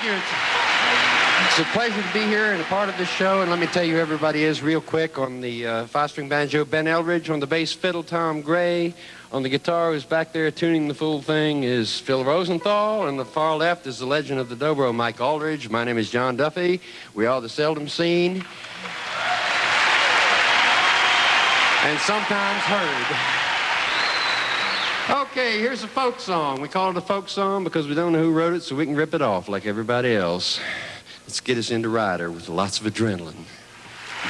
you. It's a pleasure to be here and a part of this show. And let me tell you who everybody is real quick. On the five-string banjo, Ben Eldridge. On the bass fiddle, Tom Gray. On the guitar, who's back there tuning the full thing, is Phil Rosenthal. On the far left is the legend of the dobro, Mike Aldridge. My name is John Duffy. We are the seldom seen and sometimes heard. Okay, here's a folk song. We call it a folk song because we don't know who wrote it, so we can rip it off like everybody else. Let's get us into Rider with lots of adrenaline.